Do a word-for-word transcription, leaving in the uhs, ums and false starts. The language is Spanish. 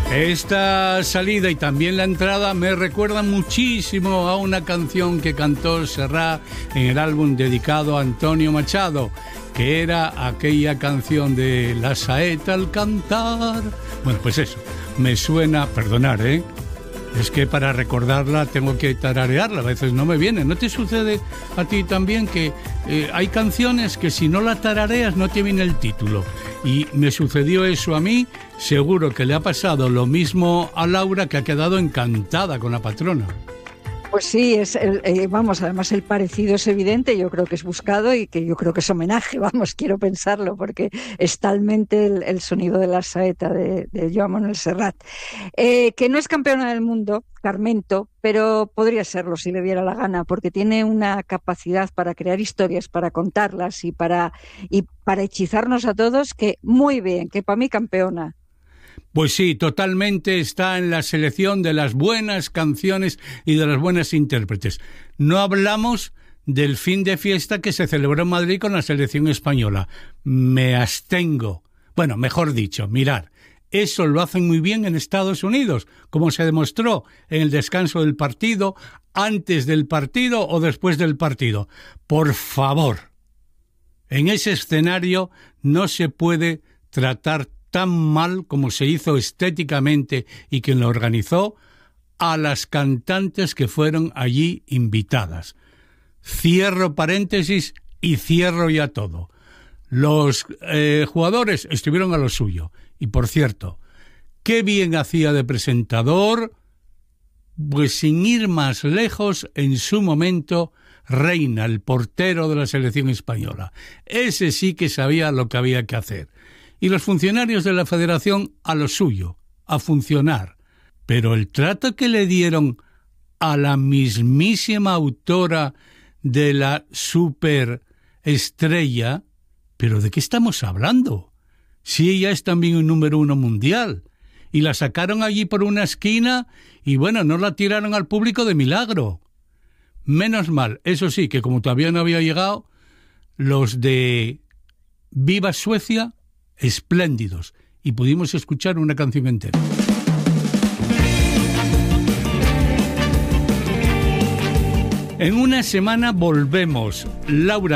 Esta salida y también la entrada me recuerdan muchísimo a una canción que cantó Serrat en el álbum dedicado a Antonio Machado, que era aquella canción de La saeta al cantar. Bueno, pues eso, me suena, perdonar, ¿eh? Es que para recordarla tengo que tararearla, a veces no me viene. ¿No te sucede a ti también que eh, hay canciones que si no la tarareas no te viene el título? Y me sucedió eso a mí, seguro que le ha pasado lo mismo a Laura, que ha quedado encantada con La patrona. Pues sí, es el, eh, vamos, además el parecido es evidente, yo creo que es buscado y que yo creo que es homenaje, vamos, quiero pensarlo, porque es talmente el, el sonido de la saeta de, de Joan Manuel Serrat. Eh, que no es campeona del mundo, Carmento, pero podría serlo si le diera la gana, porque tiene una capacidad para crear historias, para contarlas y para, y para hechizarnos a todos, que muy bien, que para mí campeona. Pues sí, totalmente está en la selección de las buenas canciones y de las buenas intérpretes. No hablamos del fin de fiesta que se celebró en Madrid con la selección española. Me abstengo. Bueno, mejor dicho, mirar, eso lo hacen muy bien en Estados Unidos, como se demostró en el descanso del partido, antes del partido o después del partido. Por favor, en ese escenario no se puede tratar tan mal como se hizo estéticamente y quien lo organizó a las cantantes que fueron allí invitadas. Cierro paréntesis y cierro ya todo. Los eh, jugadores estuvieron a lo suyo. Y por cierto, qué bien hacía de presentador, pues sin ir más lejos, en su momento, Reina, el portero de la selección española. Ese sí que sabía lo que había que hacer. Y los funcionarios de la Federación a lo suyo, a funcionar. Pero el trato que le dieron a la mismísima autora de la superestrella, ¿pero de qué estamos hablando? Si ella es también un número uno mundial. Y la sacaron allí por una esquina y bueno, no la tiraron al público de milagro. Menos mal, eso sí, que como todavía no había llegado, los de Viva Suecia, espléndidos, y pudimos escuchar una canción entera. En una semana volvemos. Laura